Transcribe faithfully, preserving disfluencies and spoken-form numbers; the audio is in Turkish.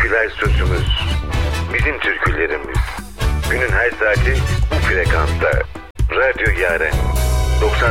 türküler sözümüz. Bizim türkülerimiz. Günün her saati bu frekansta. Radyo Yaren doksan